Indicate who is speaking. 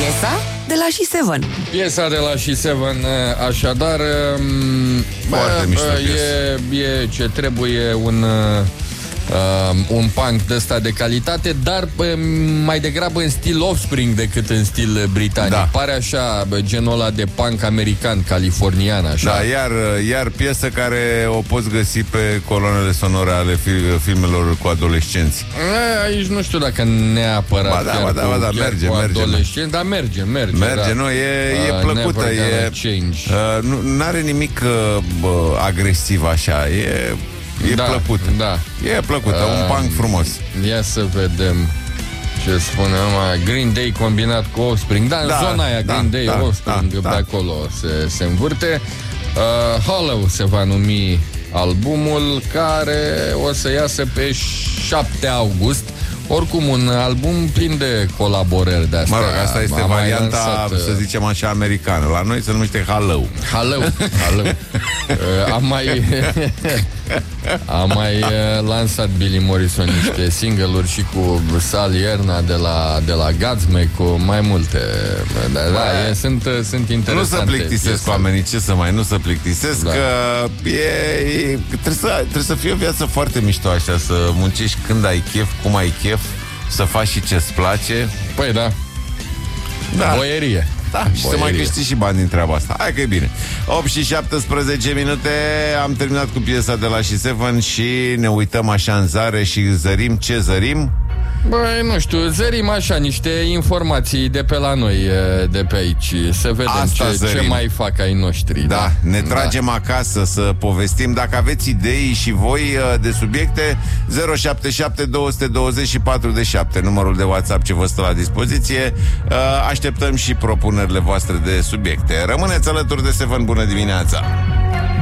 Speaker 1: Piesa de la She7.
Speaker 2: Piesa de la She7, așadar,
Speaker 3: Foarte mișto
Speaker 2: e ce trebuie un punk de ăsta de calitate, dar mai degrabă în stil Offspring decât în stil britanic.
Speaker 3: Da.
Speaker 2: Pare așa genul ăla de punk american, californian, așa.
Speaker 3: Da, iar piesă care o poți găsi pe colonele sonore ale filmelor cu adolescenți.
Speaker 2: Aici nu știu dacă neapărat
Speaker 3: da, merge.
Speaker 2: Adolescenți, dar merge, da.
Speaker 3: Nu, e plăcută, nu are nimic agresiv așa, e plăcut.
Speaker 2: Da.
Speaker 3: E plăcută, un punk frumos.
Speaker 2: Ia să vedem ce spune Green Day combinat cu Offspring. Da, în zona aia Green Day, Offspring, pe acolo se învârte. Hollow se va numi albumul, care o să iasă pe 7 august. Oricum, un album plin de colaborări de astea.
Speaker 3: Mă rog, asta este varianta, să zicem așa, americană. La noi se numește Hello.
Speaker 2: Am mai lansat Billy Morrison niște single-uri și cu Sal Ierna de la Godsmack, cu mai multe. Sunt interesante.
Speaker 3: Nu se plictisesc oamenii, ce să mai, nu se plictisesc, că trebuie să fie o viață foarte mișto așa, să muncești când ai chef, cum ai chef, să faci și ce-ți place.
Speaker 2: Păi da. Boierie.
Speaker 3: Da, și să mai câștigi și bani din treaba asta. Hai că e bine. 8 și 17 minute. Am terminat cu piesa de la She7 și ne uităm așa în zare și zărim ce zărim.
Speaker 2: Băi, nu știu, zărim așa niște informații de pe la noi, de pe aici. Să vedem ce mai fac ai noștri.
Speaker 3: Da, ne tragem acasă să povestim. Dacă aveți idei și voi de subiecte, 077 224 de 7, numărul de WhatsApp ce vă stă la dispoziție. Așteptăm și propunerile voastre de subiecte. Rămâneți alături de Seven, bună dimineața!